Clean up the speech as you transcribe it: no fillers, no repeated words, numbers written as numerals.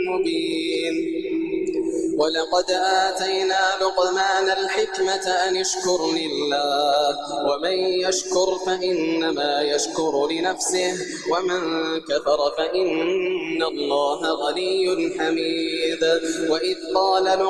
مبين. ولقد آتينا لقمان الحكمة أن اشكر لله ومن يشكر فإنما يشكر لنفسه ومن كفر فإن الله غني حميد. وإذ قال